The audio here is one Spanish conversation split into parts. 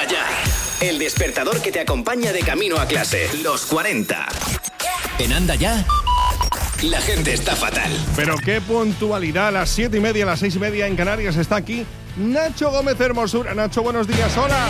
Anda Ya, el despertador que te acompaña de camino a clase. Los 40. En Anda Ya, la gente está fatal. Pero qué puntualidad, a las 7:30, a las 6:30 en Canarias está aquí Nacho Gómez Hermosura. Nacho, buenos días, hola.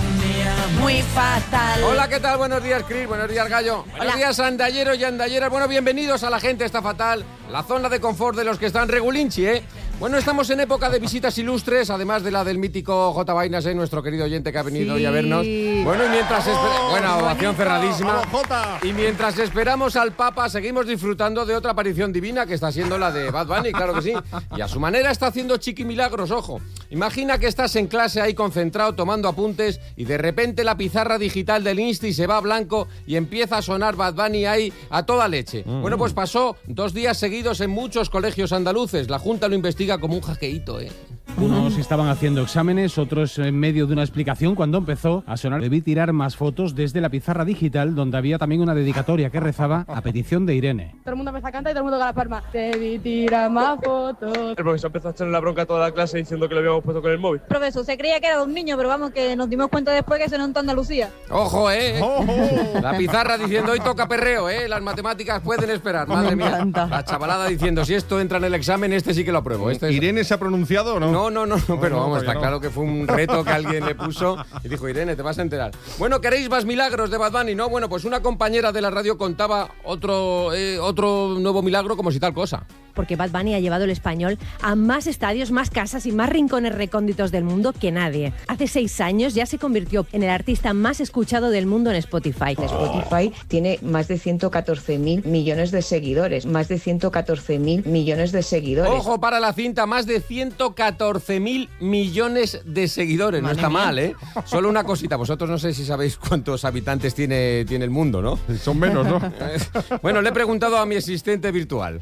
Muy fatal. Hola, ¿qué tal? Buenos días, Cris. Buenos días, Gallo. Buenos días, andalleros y andalleras. Bueno, bienvenidos a La Gente Está Fatal, la zona de confort de los que están regulinchi, ¿eh? Bueno, estamos en época de visitas ilustres, además de la del mítico J. Vainas, nuestro querido oyente que ha venido hoy a vernos. Bueno, y mientras buena ovación cerradísima. Y mientras esperamos al Papa, seguimos disfrutando de otra aparición divina que está siendo la de Bad Bunny, claro que sí. Y a su manera está haciendo chiqui milagros, ojo. Imagina que estás en clase ahí concentrado tomando apuntes y de repente la pizarra digital del Insti se va a blanco y empieza a sonar Bad Bunny ahí a toda leche. Bueno, pues pasó 2 días seguidos en muchos colegios andaluces. La Junta lo investiga como un hackeíto, ¿eh? Unos estaban haciendo exámenes, otros en medio de una explicación. Cuando empezó a sonar, debí tirar más fotos desde la pizarra digital, donde había también una dedicatoria que rezaba a petición de Irene. Todo el mundo empezó a cantar y todo el mundo con las palmas. Debí tirar más fotos. El profesor empezó a echarle la bronca a toda la clase diciendo que lo habíamos puesto con el móvil. Profesor, se creía que era un niño, pero vamos, que nos dimos cuenta después que se notó Andalucía. ¡Ojo, eh! La pizarra diciendo hoy toca perreo, ¿eh? Las matemáticas pueden esperar, madre mía. La chavalada diciendo, si esto entra en el examen, este sí que lo apruebo. ¿Irene se ha pronunciado o no? No, pero vamos, está claro que fue un reto que alguien le puso y dijo, Irene, te vas a enterar. Bueno, ¿queréis más milagros de Bad Bunny? No, bueno, pues una compañera de la radio contaba otro nuevo milagro como si tal cosa. Porque Bad Bunny ha llevado el español a más estadios, más casas y más rincones recónditos del mundo que nadie. Hace 6 años ya se convirtió en el artista más escuchado del mundo en Spotify. Spotify tiene más de 114.000 millones de seguidores. Más de 114.000 millones de seguidores. Ojo para la cinta, más de 114.000 millones de seguidores. No está mal, ¿eh? Solo una cosita, vosotros no sé si sabéis cuántos habitantes tiene el mundo, ¿no? Son menos, ¿no? Bueno, le he preguntado a mi asistente virtual.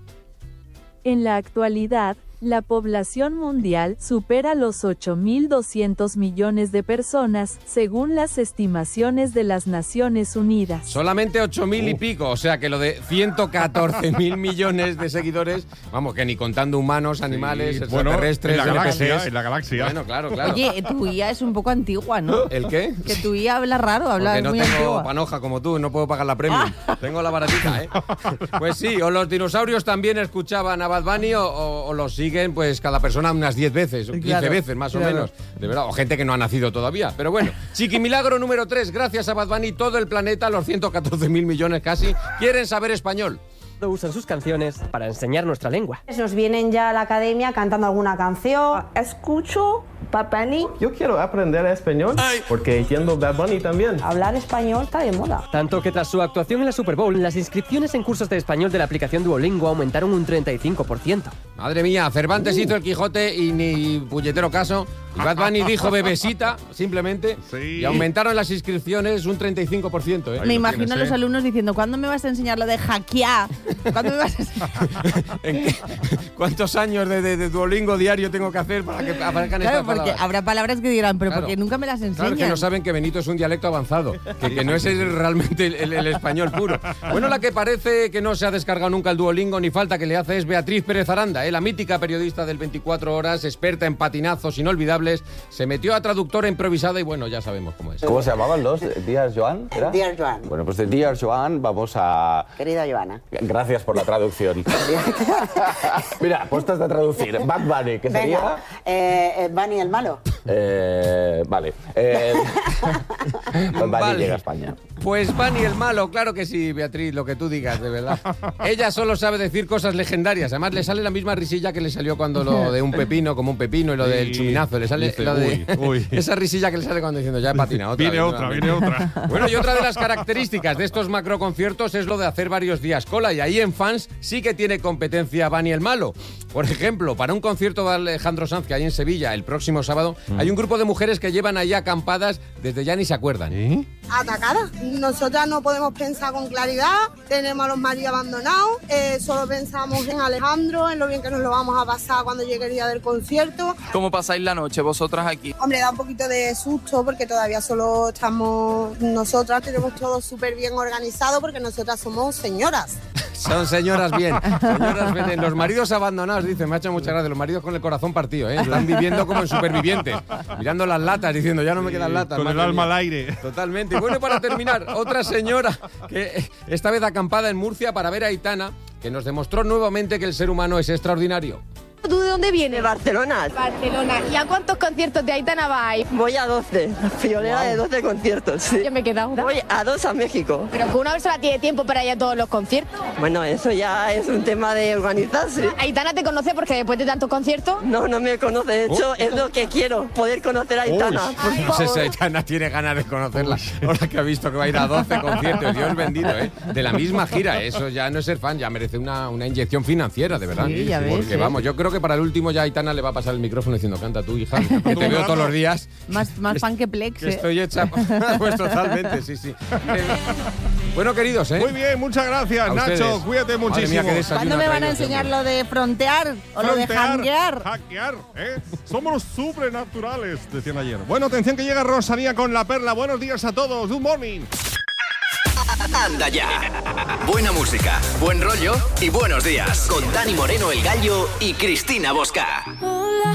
En la actualidad, la población mundial supera los 8.200 millones de personas, según las estimaciones de las Naciones Unidas. Solamente 8.000 y pico, o sea que lo de 114.000 millones de seguidores, vamos, que ni contando humanos, animales, extraterrestres, en la galaxia. Bueno, claro. Oye, tu IA es un poco antigua, ¿no? ¿El qué? Que tu IA habla raro, habla porque muy no tengo antigua. panoja como tú, no puedo pagar la premium. Tengo la baratita, ¿eh? Pues sí, o los dinosaurios también escuchaban a Bad Bunny o los siguen pues cada persona unas 10 veces, 15 veces más o menos, de verdad, o gente que no ha nacido todavía, pero bueno. Chiqui milagro número 3, gracias a Bad Bunny todo el planeta, los 114.000 millones casi, quieren saber español. Usan sus canciones para enseñar nuestra lengua. Nos vienen ya a la academia cantando alguna canción. Escucho Bad Bunny. Yo quiero aprender español porque entiendo Bad Bunny también. Hablar español está de moda. Tanto que tras su actuación en la Super Bowl, las inscripciones en cursos de español de la aplicación Duolingo aumentaron un 35%. Madre mía, Cervantes hizo el Quijote y ni puñetero caso. Y Bad Bunny dijo bebesita, simplemente, y aumentaron las inscripciones un 35%. Me imagino a los alumnos diciendo, ¿cuándo me vas a enseñar lo de hackear? ¿Cuándo me vas a enseñar? ¿Cuántos años de Duolingo diario tengo que hacer para que aparezcan estas palabras? Porque habrá palabras que dirán, pero porque nunca me las enseñan. Claro, que no saben que Benito es un dialecto avanzado, que no es realmente el español puro. Bueno, la que parece que no se ha descargado nunca el Duolingo ni falta que le hace es Beatriz Pérez Aranda, la mítica periodista del 24 horas, experta en patinazos inolvidables, se metió a traductora improvisada y bueno, ya sabemos cómo es. ¿Cómo se llamaban los? ¿Dear Joan? ¿Era? Dear Joan. Bueno, pues de Dear Joan vamos a... Querida Joana. Gracias por la traducción. Mira, puestas de traducir. Bad Bunny, ¿qué sería? Bunny el malo. Vale. Bad Bunny llega a España. Pues Bunny el malo, claro que sí, Beatriz, lo que tú digas, de verdad. Ella solo sabe decir cosas legendarias. Además, le sale la misma risilla que le salió cuando lo de un pepino, como un pepino, y lo del chuminazo. Le sale lo de esa risilla que le sale cuando diciendo, ya he patinado otra. Viene otra. Bueno, y otra de las características de estos macroconciertos es lo de hacer varios días cola. Y ahí en fans sí que tiene competencia Bunny el malo. Por ejemplo, para un concierto de Alejandro Sanz que hay en Sevilla el próximo sábado, hay un grupo de mujeres que llevan ahí acampadas desde ya ni se acuerdan. Atacadas. Nosotras no podemos pensar con claridad, tenemos a los maridos abandonados, solo pensamos en Alejandro, en lo bien que nos lo vamos a pasar cuando llegue el día del concierto. ¿Cómo pasáis la noche vosotras aquí? Hombre, da un poquito de susto porque todavía solo estamos nosotras, tenemos todo súper bien organizado porque nosotras somos señoras. Son señoras bien. Señoras bien. Los maridos abandonados, dice, me ha hecho mucha gracia. Los maridos con el corazón partido, ¿eh? Están viviendo como en supervivientes. Mirando las latas, diciendo, ya no me quedan latas. Con el alma al aire. Totalmente. Y bueno, para terminar, otra señora que esta vez acampada en Murcia para ver a Aitana, que nos demostró nuevamente que el ser humano es extraordinario. ¿Tú de dónde vienes? De Barcelona. Barcelona. ¿Y a cuántos conciertos de Aitana vais? Voy a 12. Friolera de 12 conciertos. Sí. Yo me he quedado. Voy a 2 a México. Pero que una persona tiene tiempo para ir a todos los conciertos. Bueno, eso ya es un tema de organizarse. ¿Aitana te conoce porque después de tantos conciertos? No, no me conoce. De hecho, es lo que quiero, poder conocer a Aitana. No sé si Aitana tiene ganas de conocerla. Ahora que ha visto que va a ir a 12 conciertos. Dios bendito, ¿eh? De la misma gira. Eso ya no es ser fan, ya merece una inyección financiera, de verdad. Sí, ya ves, porque vamos, yo creo que para el último ya Aitana le va a pasar el micrófono diciendo, canta tú, hija, que te veo todos los días. Más fan que Plex, que estoy hecha. Pues totalmente, sí. Bueno, queridos, ¿eh? Muy bien, muchas gracias, a Nacho. ustedes. Cuídate muchísimo. Mía, ¿cuándo me van a enseñar lo de frontear o lo de hackear? Hackear, ¿eh? Somos los sobrenaturales, decían ayer. Bueno, atención que llega Rosalía con La Perla. Buenos días a todos. Good morning. Anda ya. Buena música, buen rollo y buenos días. Con Dani Moreno, el Gallo, y Cristina Bosca.